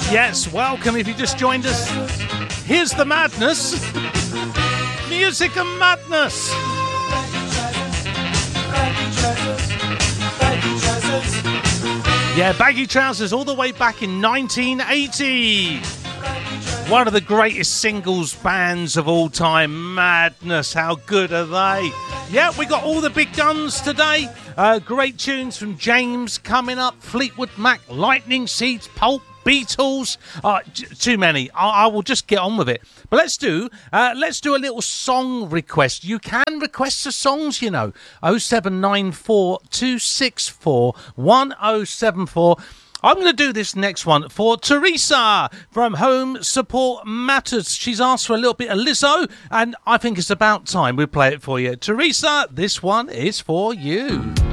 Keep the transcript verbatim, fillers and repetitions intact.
Yes, welcome if you just joined us. Here's the madness. Music and madness. Yeah, Baggy Trousers all the way back in nineteen eighty. One of the greatest singles bands of all time. Madness, how good are they? Yeah, we got all the big guns today. Uh, great tunes from James coming up. Fleetwood Mac, Lightning Seeds, Pulp, Beatles. Uh, j- too many. I-, I will just get on with it. But let's do uh, let's do a little song request. You can request the songs, you know. oh seven nine four, two six four, one oh seven four. I'm going to do this next one for Teresa from Home Support Matters. She's asked for a little bit of Lizzo, and I think it's about time we play it for you. Teresa, this one is for you.